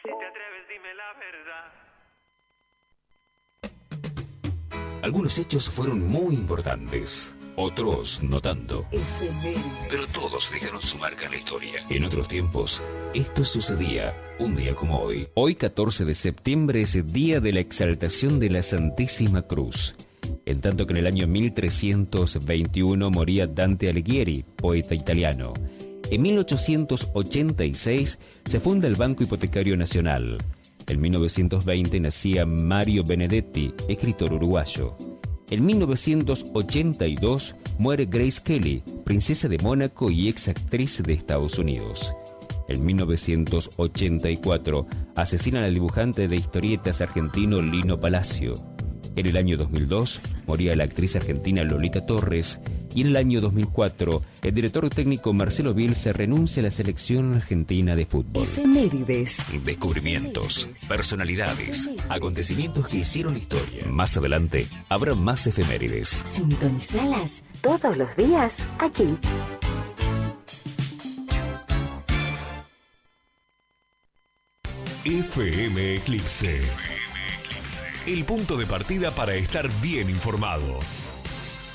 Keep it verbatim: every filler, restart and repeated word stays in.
Si te atreves, dime la verdad. Algunos hechos fueron muy importantes, otros no tanto. Efemérides. Pero todos dejaron su marca en la historia. En otros tiempos, esto sucedía un día como hoy. Hoy, catorce de septiembre, es el día de la exaltación de la Santísima Cruz. En tanto que en el año mil trescientos veintiuno moría Dante Alighieri, poeta italiano. En mil ochocientos ochenta y seis se funda el Banco Hipotecario Nacional. En mil novecientos veinte nacía Mario Benedetti, escritor uruguayo. En mil novecientos ochenta y dos muere Grace Kelly, princesa de Mónaco y ex actriz de Estados Unidos. En mil novecientos ochenta y cuatro asesinan al dibujante de historietas argentino Lino Palacio. En el año dos mil dos moría la actriz argentina Lolita Torres y en el año dos mil cuatro el director técnico Marcelo Bielsa renuncia a la selección argentina de fútbol. Efemérides. Descubrimientos, Efemérides. personalidades, Efemérides. acontecimientos que hicieron historia. Más adelante habrá más efemérides. Sintonizalas todos los días aquí. F M Eclipse. El punto de partida para estar bien informado.